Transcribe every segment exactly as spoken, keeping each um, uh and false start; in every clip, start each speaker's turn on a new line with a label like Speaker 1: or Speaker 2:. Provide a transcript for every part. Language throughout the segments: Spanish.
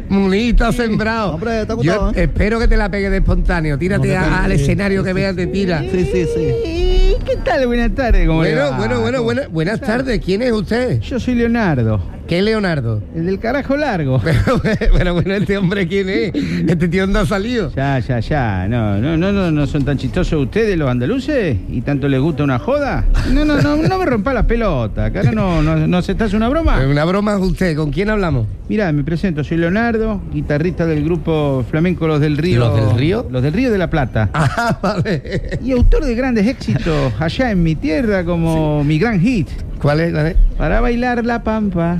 Speaker 1: Munita sembrado.
Speaker 2: Hombre, te ha
Speaker 1: Yo
Speaker 2: gustado, ¿eh?
Speaker 1: espero que te la pegue de espontáneo. Tírate
Speaker 2: No,
Speaker 1: a- al
Speaker 2: sí.
Speaker 1: escenario que veas, te tira.
Speaker 2: Sí, sí, sí.
Speaker 3: ¿Qué tal? Buenas tardes, ¿cómo le
Speaker 1: Bueno,
Speaker 3: va?
Speaker 1: bueno, bueno, buena- buenas tardes. ¿Quién es usted?
Speaker 3: Yo soy Leonardo,
Speaker 1: ¿Qué Leonardo?
Speaker 3: el del carajo largo.
Speaker 1: Pero, pero bueno, ¿este hombre quién es? ¿Este tío dónde ha salido?
Speaker 3: Ya, ya, ya. No, no, no, no, no son tan chistosos ustedes los andaluces y tanto les gusta una joda. No, no, no, no me rompa las pelotas. Cara, no, no, no aceptás una broma.
Speaker 1: Una broma es usted. ¿Con quién hablamos?
Speaker 3: Mirá, me presento, soy Leonardo, guitarrista del grupo flamenco Los del Río.
Speaker 1: ¿Los del Río?
Speaker 3: Los del Río de la Plata.
Speaker 1: Ah, vale.
Speaker 3: Y autor de grandes éxitos allá en mi tierra como mi gran hit.
Speaker 1: ¿Cuál es? ¿Cuál es?
Speaker 3: Para bailar la pampa.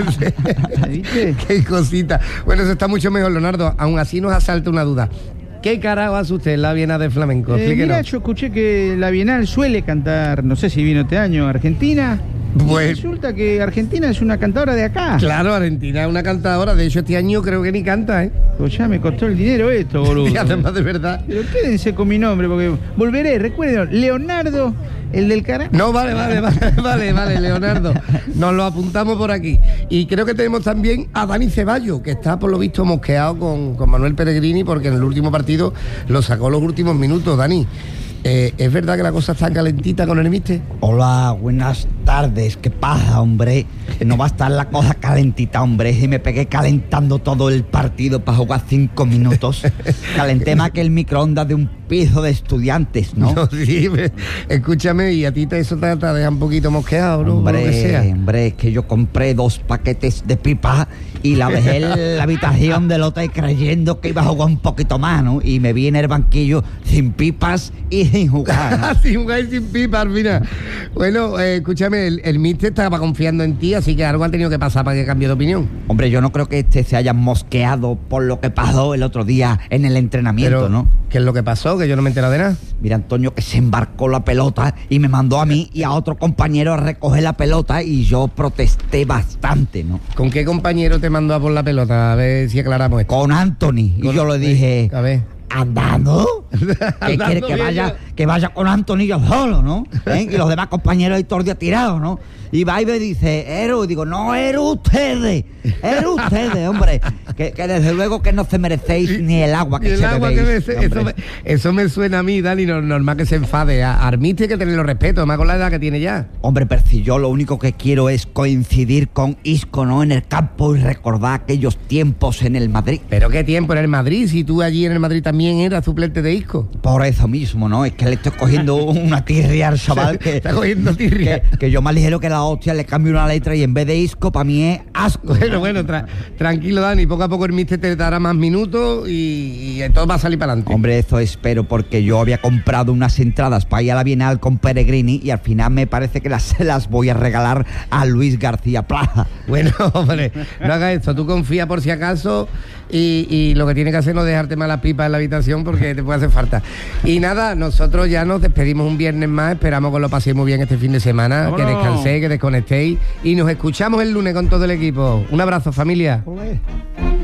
Speaker 3: ¿Viste?
Speaker 1: Qué cosita. Bueno, eso está mucho mejor, Leonardo. Aún así nos asalta una duda. ¿Qué carajo hace usted en la Bienal de Flamenco?
Speaker 3: Eh,
Speaker 1: Explíquenos.
Speaker 3: mira, yo escuché que la Bienal suele cantar, no sé si vino este año, Argentina.
Speaker 1: Pues-
Speaker 3: Y resulta que Argentina es una cantadora de acá.
Speaker 1: Claro, Argentina es una cantadora. De hecho, este año creo que ni canta, ¿eh?
Speaker 3: Pues ya me costó el dinero esto, boludo.
Speaker 1: Y además, de verdad.
Speaker 3: Pero quédense con mi nombre, porque volveré, recuerden, Leonardo, el del cara.
Speaker 1: No, vale, vale, vale, vale, vale, Leonardo. Nos lo apuntamos por aquí. Y creo que tenemos también a Dani Ceballos, que está por lo visto mosqueado con, con Manuel Pellegrini, porque en el último partido lo sacó los últimos minutos. Dani, eh, ¿es verdad que la cosa está calentita con el míster?
Speaker 2: Hola, buenas tardes. ¿Qué pasa, hombre? No va a estar la cosa calentita, hombre. Y me pegué calentando todo el partido para jugar cinco minutos. Calenté más que el microondas de un piso de estudiantes, ¿no?
Speaker 1: No, sí, me- escúchame, y a ti te, eso te, te deja un poquito mosqueado, ¿no? Por lo que sea.
Speaker 2: Hombre, hombre, es que yo compré dos paquetes de pipa y la dejé en la habitación del hotel creyendo que iba a jugar un poquito más, ¿no? Y me vi en el banquillo sin pipas y sin jugar, ¿no?
Speaker 1: Sin jugar y sin pipas, mira. Bueno, eh, escúchame, el, el míster estaba confiando en ti, así que algo ha tenido que pasar para que cambie de opinión.
Speaker 2: Hombre, yo no creo que este se haya mosqueado por lo que pasó el otro día en el entrenamiento,
Speaker 1: Pero,
Speaker 2: ¿no?
Speaker 1: ¿qué es lo que pasó? Que yo no me he enterado de nada.
Speaker 2: Mira, Antonio, que se embarcó la pelota y me mandó a mí y a otro compañero a recoger la pelota y yo protesté bastante, ¿no?
Speaker 1: ¿Con qué compañero te mandó a por la pelota? A ver si aclaramos esto.
Speaker 2: Con Anthony. Y
Speaker 1: Con-
Speaker 2: yo le dije,
Speaker 1: A ver.
Speaker 2: ¿andando? ¿Qué
Speaker 1: Andando
Speaker 2: quiere que
Speaker 1: bien,
Speaker 2: vaya,
Speaker 1: yo.
Speaker 2: que vaya con Anthony yo solo, ¿no? ¿Eh? Y los demás compañeros ahí todo el día tirados, ¿no? Y va y me dice, Eru, y digo, no, Eru ustedes, Eru ustedes, hombre, que, que desde luego que no se merecéis ni el agua que
Speaker 1: Y el
Speaker 2: se
Speaker 1: agua que
Speaker 2: bebéis,
Speaker 1: me- eso, me,
Speaker 2: hombre.
Speaker 1: eso me suena a mí, Dani, no- normal que se enfade. A Armiste hay que tenerlo respeto, más con la edad que tiene ya.
Speaker 2: Hombre, Percy, yo lo único que quiero es coincidir con Isco, ¿no? En el campo y recordar aquellos tiempos en el Madrid.
Speaker 1: Pero qué tiempo en el Madrid, si tú allí en el Madrid también eras suplente de Isco.
Speaker 2: Por eso mismo, ¿no? Es que le estoy cogiendo una tirria al chaval que...
Speaker 1: Está cogiendo tirria.
Speaker 2: Que, que yo más ligero que la hostia le cambio una letra y en vez de Isco, para mí es asco.
Speaker 1: Bueno, bueno, tra- tranquilo, Dani, poco a poco el míster te dará más minutos y, y todo va a salir para adelante.
Speaker 2: Hombre, eso espero, porque yo había comprado unas entradas para ir a la Bienal con Pellegrini y al final me parece que las, se las voy a regalar a Luis García Plaza.
Speaker 1: Bueno, hombre, no hagas esto, tú confía por si acaso y, y lo que tienes que hacer es no dejarte malas pipas en la habitación porque te puede hacer falta. Y nada, nosotros ya nos despedimos un viernes más, esperamos que lo paséis muy bien este fin de semana,
Speaker 3: ¡Vámonos!
Speaker 1: que descanséis, que desconectéis y nos escuchamos el lunes con todo el equipo. Un abrazo, familia.